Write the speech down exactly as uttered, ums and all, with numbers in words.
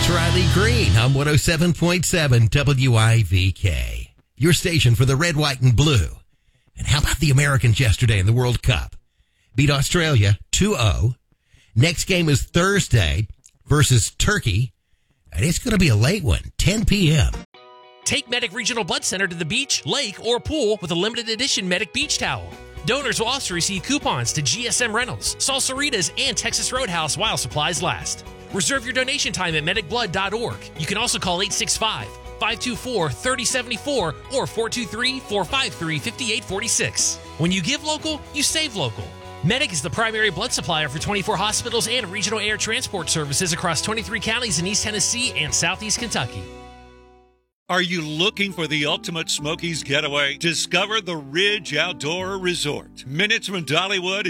It's Riley Green on one oh seven point seven W I V K. Your station for the red, white, and blue. And how about the Americans yesterday in the World Cup? Beat Australia two oh. Next game is Thursday versus Turkey. And it's going to be a late one, ten p.m. Take Medic Regional Blood Center to the beach, lake, or pool with a limited edition Medic Beach Towel. Donors will also receive coupons to G S M Rentals, Salsaritas, and Texas Roadhouse while supplies last. Reserve your donation time at medic blood dot org. You can also call eight six five, five two four, three oh seven four or four two three, four five three, five eight four six. When you give local, you save local. Medic is the primary blood supplier for twenty-four hospitals and regional air transport services across twenty-three counties in East Tennessee and Southeast Kentucky. Are you looking for the ultimate Smokies getaway? Discover the Ridge Outdoor Resort. Minutes from Dollywood